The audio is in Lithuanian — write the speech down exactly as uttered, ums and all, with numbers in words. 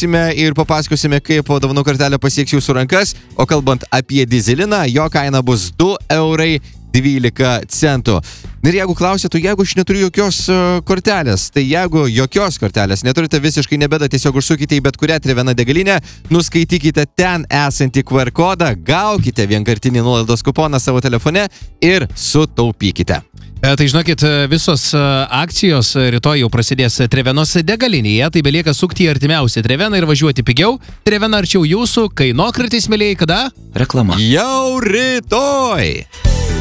aptarsime ir papasakosime, kaip dovanų kortelė pasieks jūsų rankas. O kalbant apie dyzeliną, jo kaina bus du eurai dvylika centų. Ir jeigu klausėtų, jeigu aš neturiu jokios uh, kortelės, tai jeigu jokios kortelės neturite, visiškai nebėda, tiesiog užsukite į bet kurią Trevena degalinę, nuskaitykite ten esantį Q R kodą, gaukite vienkartinį nuolaidos kuponą savo telefone ir sutaupykite. Tai žinokit, visos akcijos rytoj jau prasidės Trevenos degalinėje, tai belieka sukti į artimiausią Treveną ir važiuoti pigiau. Trevena arčiau jūsų, kainokratys, mėlyjei, kada? Reklama. Jau rytoj!